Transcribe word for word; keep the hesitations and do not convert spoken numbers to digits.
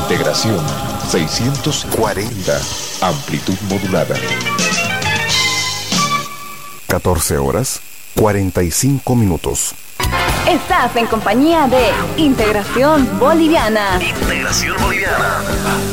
Integración seiscientos cuarenta, amplitud modulada. catorce horas, cuarenta y cinco minutos. Estás en compañía de Integración Boliviana. Integración Boliviana.